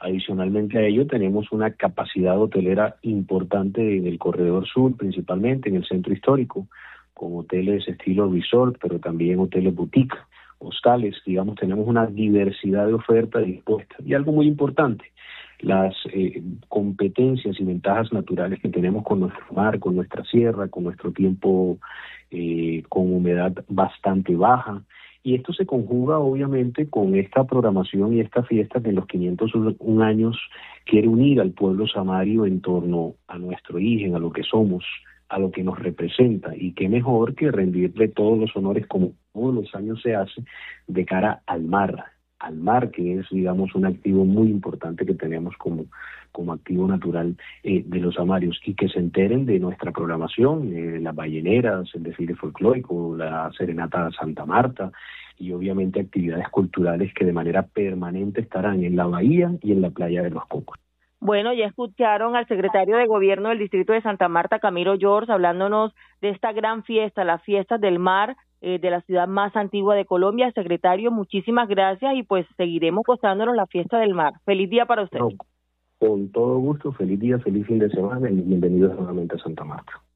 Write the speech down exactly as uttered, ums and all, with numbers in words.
Adicionalmente a ello, tenemos una capacidad hotelera importante en el corredor sur, principalmente en el centro histórico, con hoteles estilo resort, pero también hoteles boutique, hostales. Digamos, tenemos una diversidad de ofertas dispuestas. Y algo muy importante, las eh, competencias y ventajas naturales que tenemos con nuestro mar, con nuestra sierra, con nuestro tiempo eh, con humedad bastante baja. Y esto se conjuga obviamente con esta programación y esta fiesta que en los quinientos un años quiere unir al pueblo samario en torno a nuestro origen, a lo que somos, a lo que nos representa, y qué mejor que rendirle todos los honores como todos los años se hace de cara al mar, al mar que es, digamos, un activo muy importante que tenemos como, como activo natural eh, de los samarios, y que se enteren de nuestra programación, eh, las balleneras, el desfile folclórico, la serenata Santa Marta, y obviamente actividades culturales que de manera permanente estarán en la bahía y en la playa de Los Cocos. Bueno, ya escucharon al secretario de Gobierno del Distrito de Santa Marta, Camilo George, hablándonos de esta gran fiesta, las fiestas del mar eh, de la ciudad más antigua de Colombia. Secretario, muchísimas gracias y pues seguiremos gozándonos la fiesta del mar. Feliz día para usted. No, con todo gusto, feliz día, feliz fin de semana y bienvenidos nuevamente a Santa Marta.